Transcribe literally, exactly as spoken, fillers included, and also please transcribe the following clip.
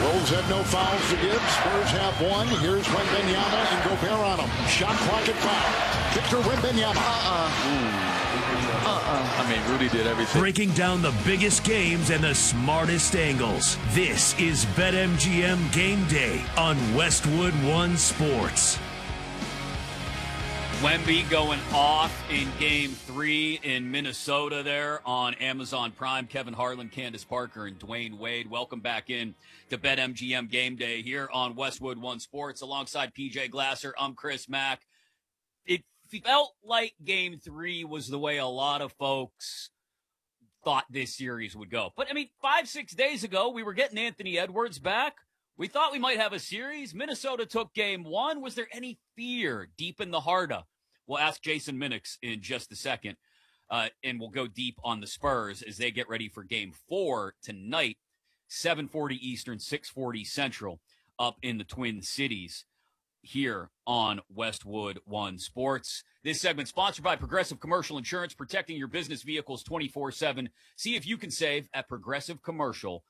Wolves have no fouls to give. Spurs have one. Here's Wembanyama and Gobert on him. Shot clock at five. Victor Wembanyama. Uh-uh. Uh-uh. I mean, Rudy did everything. Breaking down the biggest games and the smartest angles. This is BetMGM Game Day on Westwood One Sports. Wemby going off in game three in Minnesota there on Amazon Prime. Kevin Harlan, Candace Parker, and Dwayne Wade. Welcome back in to BetMGM Game Day here on Westwood One Sports alongside P J Glasser. I'm Chris Mack. It felt like game three was the way a lot of folks thought this series would go. But, I mean, five, six days ago, we were getting Anthony Edwards back. We thought we might have a series. Minnesota took game one. Was there any fear deep in the heart of? We'll ask Jason Minix in just a second, uh, and we'll go deep on the Spurs as they get ready for game four tonight, seven forty Eastern, six forty Central, up in the Twin Cities here on Westwood One Sports. This segment sponsored by Progressive Commercial Insurance, protecting your business vehicles twenty-four seven. See if you can save at progressive commercial